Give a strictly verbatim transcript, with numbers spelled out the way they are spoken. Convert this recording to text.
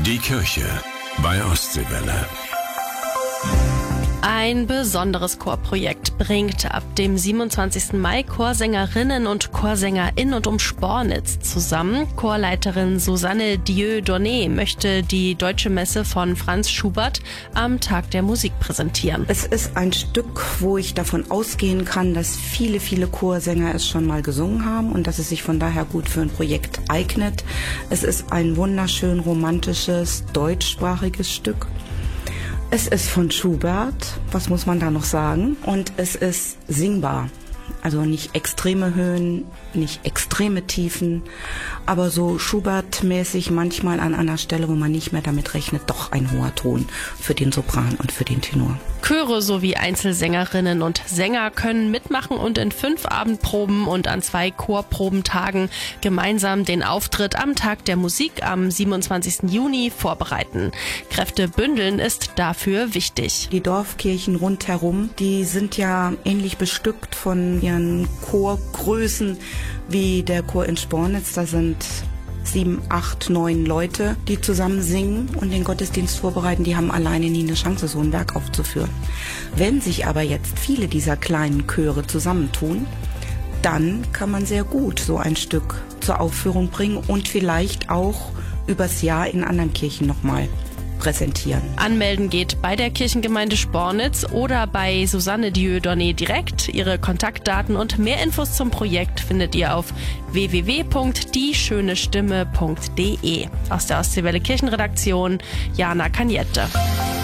Die Kirche bei Ostseewelle. Ein besonderes Chorprojekt bringt ab dem siebenundzwanzigsten Mai Chorsängerinnen und Chorsänger in und um Spornitz zusammen. Chorleiterin Susanne Dieudonné möchte die Deutsche Messe von Franz Schubert am Tag der Musik präsentieren. Es ist ein Stück, wo ich davon ausgehen kann, dass viele, viele Chorsänger es schon mal gesungen haben und dass es sich von daher gut für ein Projekt eignet. Es ist ein wunderschön romantisches, deutschsprachiges Stück. Es ist von Schubert, was muss man da noch sagen? Und es ist singbar. Also nicht extreme Höhen, nicht extreme Tiefen, aber so Schubert-mäßig manchmal an einer Stelle, wo man nicht mehr damit rechnet, doch ein hoher Ton für den Sopran und für den Tenor. Chöre sowie Einzelsängerinnen und Sänger können mitmachen und in fünf Abendproben und an zwei Chorprobentagen gemeinsam den Auftritt am Tag der Musik am siebenundzwanzigsten Juni vorbereiten. Kräfte bündeln ist dafür wichtig. Die Dorfkirchen rundherum, die sind ja ähnlich bestückt von ihren Chorgrößen wie der Chor in Spornitz. Da sind sieben, acht, neun Leute, die zusammen singen und den Gottesdienst vorbereiten. Die haben alleine nie eine Chance, so ein Werk aufzuführen. Wenn sich aber jetzt viele dieser kleinen Chöre zusammentun, dann kann man sehr gut so ein Stück zur Aufführung bringen und vielleicht auch übers Jahr in anderen Kirchen nochmal präsentieren. Anmelden geht bei der Kirchengemeinde Spornitz oder bei Susanne Dieudonné direkt. Ihre Kontaktdaten und mehr Infos zum Projekt findet ihr auf w w w punkt die schöne stimme punkt de. Aus der Ostseewelle Kirchenredaktion, Jana Kaniette.